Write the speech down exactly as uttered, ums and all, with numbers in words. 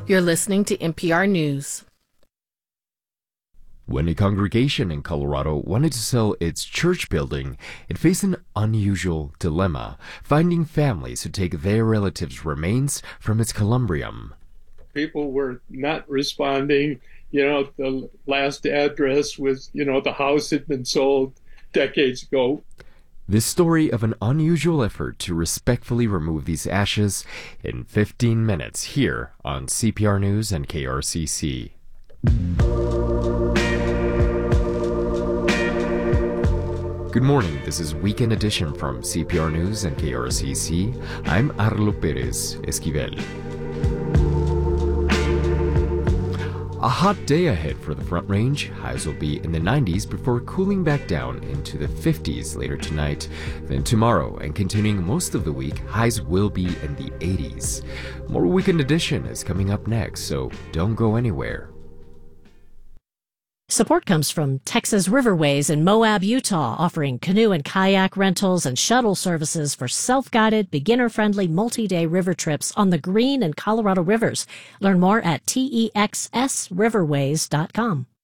You're listening to N P R News. When a congregation in Colorado wanted to sell its church building, it faced an unusual dilemma, finding families who take their relatives' remains from its columbarium. People were not responding. You know, the last address was, you know, the house had been sold decades ago. This story of an unusual effort to respectfully remove these ashes in fifteen minutes here on C P R News and K R C C. Good morning. This is Weekend Edition from C P R News and K R C C. I'm Arlo Perez Esquivel. A hot day ahead for the Front Range. Highs will be in the nineties before cooling back down into the fifties later tonight. Then tomorrow and continuing most of the week, highs will be in the eighties. More Weekend Edition is coming up next, so don't go anywhere. Support comes from Texas Riverways in Moab, Utah, offering canoe and kayak rentals and shuttle services for self-guided, beginner-friendly, multi-day river trips on the Green and Colorado rivers. Learn more at texs riverways dot com.